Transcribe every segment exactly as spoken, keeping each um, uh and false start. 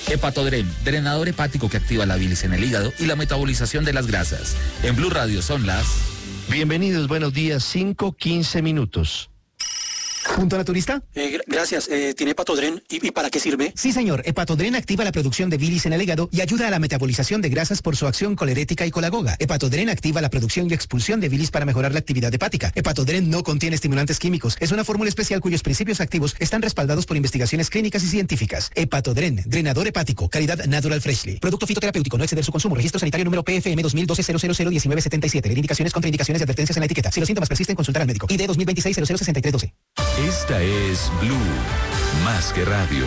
Hepatodren, drenador hepático que activa la bilis en el hígado y la metabolización de las grasas. En Blue Radio son las... Bienvenidos, buenos días, cinco quince minutos. ¿Punto naturista? Eh, gracias. Eh, ¿Tiene Hepatodren? ¿Y, ¿Y para qué sirve? Sí, señor. Hepatodren activa la producción de bilis en el hígado y ayuda a la metabolización de grasas por su acción colerética y colagoga. Hepatodren activa la producción y expulsión de bilis para mejorar la actividad hepática. Hepatodren no contiene estimulantes químicos. Es una fórmula especial cuyos principios activos están respaldados por investigaciones clínicas y científicas. Hepatodren, drenador hepático, calidad Natural Freshly. Producto fitoterapéutico, no exceder su consumo. Registro sanitario número P F M dos mil doce cero cero cero diecinueve setenta y siete. Indicaciones, contraindicaciones y advertencias en la etiqueta. Si los síntomas persisten, consultar al médico. I D dos mil veintiséis cero cero sesenta y tres doce. Esta es Blue, más que radio.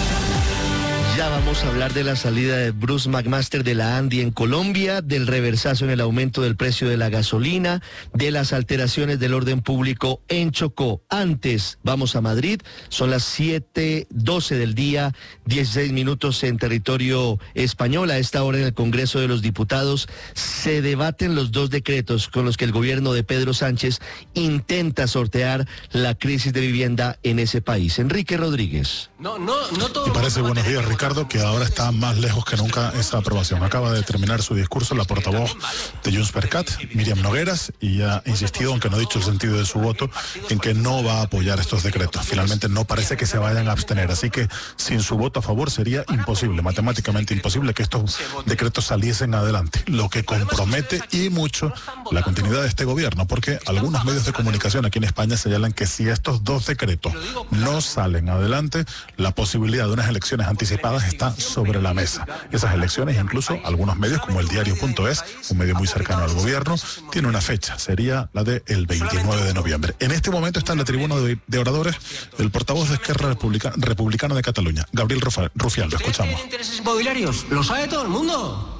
Ya vamos a hablar de la salida de Bruce McMaster de la Andy en Colombia, del reversazo en el aumento del precio de la gasolina, de las alteraciones del orden público en Chocó. Antes, vamos a Madrid, son las siete doce del día, dieciséis minutos en territorio español. A esta hora en el Congreso de los Diputados se debaten los dos decretos con los que el gobierno de Pedro Sánchez intenta sortear la crisis de vivienda en ese país. Enrique Rodríguez. No, no, no todo. Me parece, buenos días, Ricardo, que ahora está más lejos que nunca esa aprobación. Acaba de terminar su discurso la portavoz de Junts per Cat, Míriam Nogueras, y ha insistido, aunque no ha dicho el sentido de su voto, en que no va a apoyar estos decretos. Finalmente no parece que se vayan a abstener, así que sin su voto a favor sería imposible, matemáticamente imposible, que estos decretos saliesen adelante, lo que compromete y mucho la continuidad de este gobierno, porque algunos medios de comunicación aquí en España señalan que si estos dos decretos no salen adelante, la posibilidad de unas elecciones anticipadas está sobre la mesa. Esas elecciones, incluso algunos medios como el diario punto es, un medio muy cercano al gobierno, tiene una fecha, sería la del veintinueve de noviembre. En este momento está en la tribuna de, de oradores el portavoz de Esquerra Republicana, Republicana de Cataluña, Gabriel Rufián. Lo escuchamos. ¿Intereses inmobiliarios? Lo sabe todo el mundo.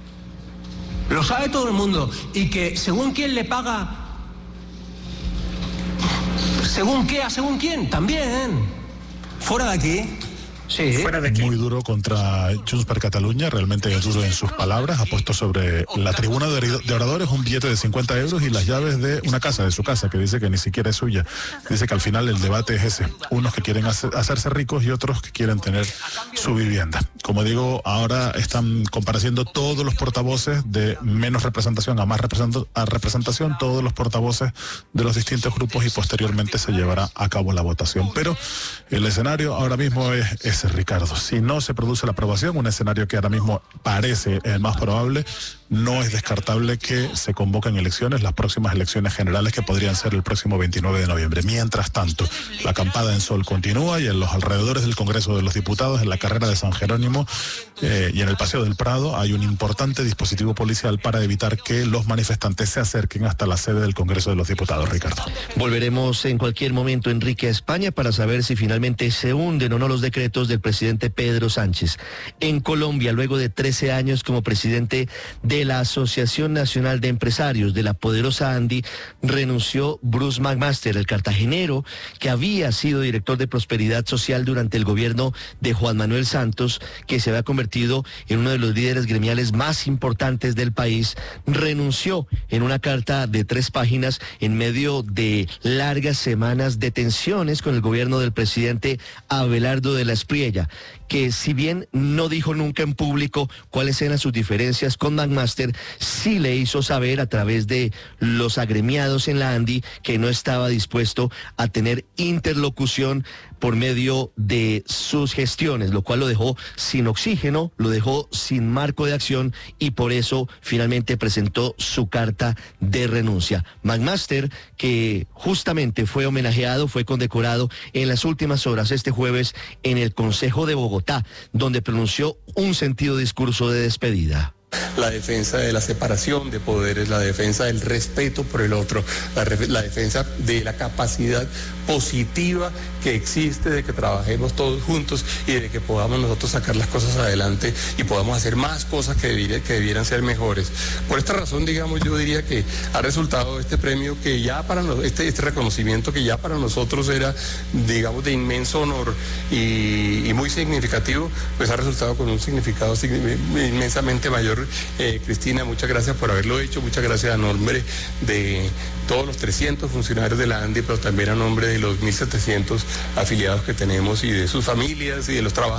Lo sabe todo el mundo. Y que según quién le paga, según qué, a según quién, también. Fuera de aquí. Sí, fuera de aquí. Muy duro contra Junts per Catalunya, realmente es duro en sus palabras. Ha puesto sobre la tribuna de oradores un billete de cincuenta euros y las llaves de una casa, de su casa, que dice que ni siquiera es suya. Dice que al final el debate es ese, unos que quieren hacer, hacerse ricos y otros que quieren tener su vivienda. Como digo, ahora están compareciendo todos los portavoces, de menos representación a más a representación, todos los portavoces de los distintos grupos, y posteriormente se llevará a cabo la votación. Pero el escenario ahora mismo es, es Ricardo, si no se produce la aprobación, un escenario que ahora mismo parece el más probable, no es descartable que se convoquen elecciones, las próximas elecciones generales, que podrían ser el próximo veintinueve de noviembre. Mientras tanto, la acampada en Sol continúa, y en los alrededores del Congreso de los Diputados, en la carrera de San Jerónimo eh, y en el Paseo del Prado, hay un importante dispositivo policial para evitar que los manifestantes se acerquen hasta la sede del Congreso de los Diputados. Ricardo. Volveremos en cualquier momento, Enrique, a España para saber si finalmente se hunden o no los decretos del presidente Pedro Sánchez. En Colombia, luego de trece años como presidente de la Asociación Nacional de Empresarios de la poderosa Andy, renunció Bruce McMaster, el cartagenero que había sido director de Prosperidad Social durante el gobierno de Juan Manuel Santos, que se había convertido en uno de los líderes gremiales más importantes del país. Renunció en una carta de tres páginas en medio de largas semanas de tensiones con el gobierno del presidente Abelardo de la Espriella, que si bien no dijo nunca en público cuáles eran sus diferencias con McMaster, sí le hizo saber a través de los agremiados en la Andy que no estaba dispuesto a tener interlocución por medio de sus gestiones, lo cual lo dejó sin oxígeno, lo dejó sin marco de acción, y por eso finalmente presentó su carta de renuncia. McMaster, que justamente fue homenajeado, fue condecorado en las últimas horas este jueves en el Consejo de Bogotá, donde pronunció un sentido discurso de despedida. La defensa de la separación de poderes, la defensa del respeto por el otro, la, la defensa de la capacidad positiva que existe de que trabajemos todos juntos y de que podamos nosotros sacar las cosas adelante y podamos hacer más cosas que, debiera, que debieran ser mejores. Por esta razón, digamos, yo diría que ha resultado este premio que ya para nosotros, este, este reconocimiento que ya para nosotros era, digamos, de inmenso honor y, y muy significativo, pues ha resultado con un significado inmensamente mayor. Eh, Cristina, muchas gracias por haberlo hecho, muchas gracias a nombre de todos los trescientos funcionarios de la Andy, pero también a nombre de los mil setecientos afiliados que tenemos y de sus familias y de los trabajadores.